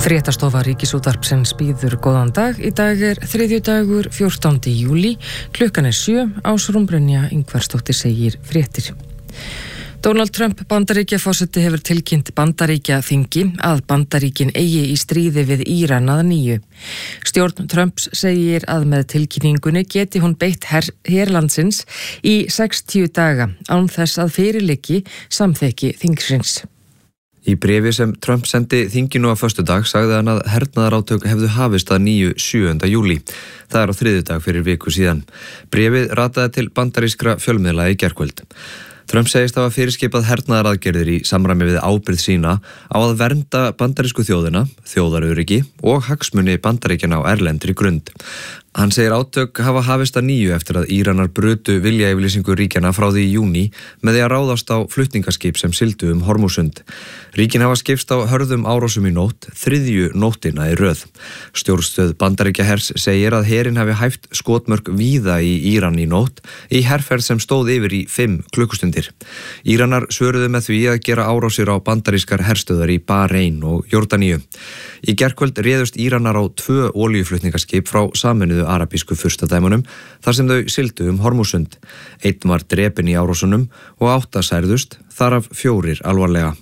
Fréttastofa Ríkisútvarpsins býður góðan dag. Í dag þriðjudagur 14. júlí. Klukkan 7. Ásrún Brynja Ingvarsdóttir segir fréttir. Donald Trump Bandaríkjaforseti hefur tilkynnt Bandaríkjaþingi að Bandaríkin eigi í stríði við Íran að nýju. Stjórn Trumps segir að með tilkynningunni geti hún beitt herlandsins í 60 daga án þess að fyrirliggi samþykki þingsins. Í bréfi sem Trump sendi þinginu á föstudag sagði hann að hernaðarátök hefðu hafist að nýju 7. júlí. Það á þriðjudag fyrir viku síðan. Bréfið rataði til bandarískra fjölmiðla í gærkvöld. Trump segist hafa fyrirskipað hernaðaraðgerðir í samræmi við ábyrgð sína á að vernda bandarísku þjóðina, þjóðaröryggi og hagsmuni Bandaríkjanna á erlendri grund. Hann segir átök hafa hafist að nýju eftir að Íranar brutu viljayfirlýsingu ríkjanna frá því í júní með því að ráðast á flutningaskip sem sigldu Hormúsund. Ríkin hafa skipst á hörðum árásum í nótt, þriðju nóttina í röð. Stjórnstöð Bandaríkjahers segir að herinn hafi hæft skotmörk víða í Íran í nótt í herferð sem stóð yfir í 5 klukkustundir. Íranar svöruðu með því að gera árásir á bandarískar herstöðar í Bahrein og Jórdaníu. Í gærkvöld réðust Íranar á 2 olíuflutningaskip frá Sameinuðu arabísku furstadæmunum þar sem þau sigldu Hormúsund. 1 var drepinn í árásunum og 8 særðust, þar af 4 alvarlega.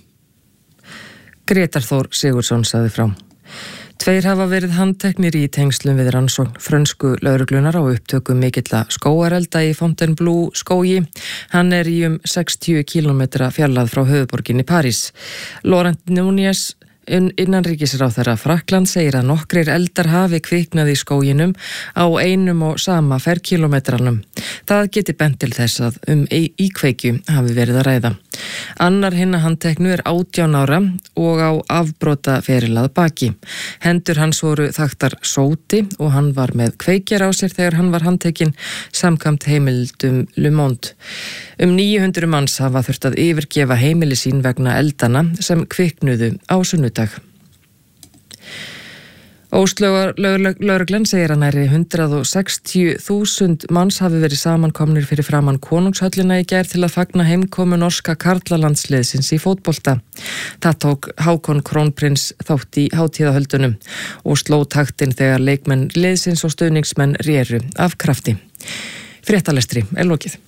Grétar Þór Sigurðsson sagði frá. 2 hafa verið handteknir í tengslum við rannsókn frönsku lögreglunar á upptöku mikilla skógarelda í Fontainebleau skógi. Hann í 60 km fjarlægð frá höfuðborginni París. Laurent Nunez innanríkisráðherra Frakklands segir að nokkrir eldar hafi kviknað í skóginum á einum og sama ferkilometranum. Það geti bent til þess að íkveikju hafi verið að ræða. Annar hinna handteknu 18 ára og á afbrota ferilað baki. Hendur hans voru þaktar sóti og hann var með kveikjar á sér þegar hann var handtekinn samkvæmt heimildum Le Monde. 900 manns hafa þurft að yfirgefa heimili sín vegna eldana sem kviknuðu á sunnudag. Lögreglan segir að nærri 160.000 manns hafi verið samankomnir fyrir framan konungshöllina í gær til að fagna heimkomu norska karlalandsliðsins í fótbolta. Það tók Hákon krónprins þátt í hátíðahöldunum og sló taktinn þegar leikmenn liðsins og stuðningsmenn réru af krafti. Fréttalestri lokið.